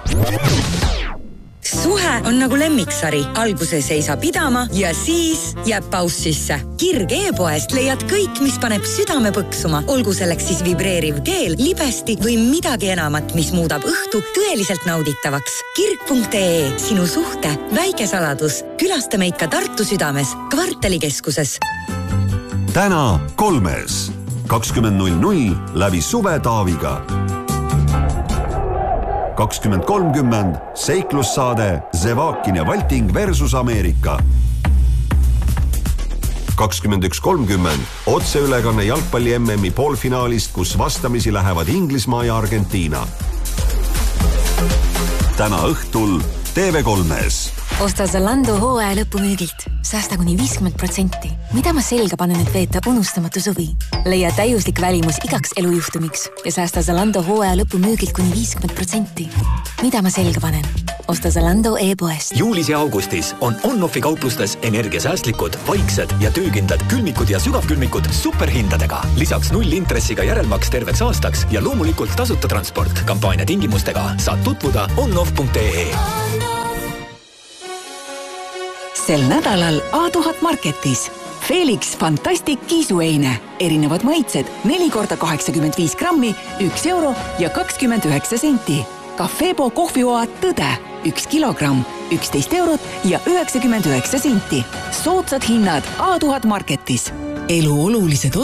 Suhe on nagu lemmiksari. Alguses ei saa pidama ja siis jääb paus sisse. Kirg e-poest leiad kõik, mis paneb südame põksuma. Olgu selleks siis vibreeriv keel, libesti või midagi enamat, mis muudab õhtu tõeliselt nauditavaks. Kirg.ee. Sinu suhte väike saladus. Külasta meid ka Tartu südames, Kvartalikeskuses. Täna 3. 20.00 läbi Suve Taaviga. 20.30 seiklussaade Zevakin ja Valting versus Ameerika. 21.30 otseülekanne jalgpalli MM-i poolfinaalist, kus vastamisi lähevad Inglismaa ja Argentiina. Täna õhtul TV3-s. Osta Zalando hooaja lõpumüügilt. Säästa kuni 50%. Mida ma selga panen, et veeta unustamatu suvi? Leia täiuslik välimus igaks elujuhtumiks ja säästa Zalando hooaja lõpumüügilt kuni 50%. Mida ma selga panen? Osta Zalando e-poest. Juulis ja augustis on On-Offi kauplustes energiasäästlikud, vaiksed ja töökindlad külmikud ja sügavkülmikud superhindadega. Lisaks 0 intressiga järelmaks terveks aastaks ja loomulikult tasuta transport. Kampaania tingimustega saad tutvuda onoff.ee. Sel nädalal A1000 Marketis. Felix Fantastic kiisueine. Erinevad maitsed 4 × 85 grammi, 1 euro ja 29 senti. Cafebo kohvioad Tõde. 1 kilogramm, 11 eurot ja 99 senti. Soodsad hinnad A1000 Marketis. Elu olulised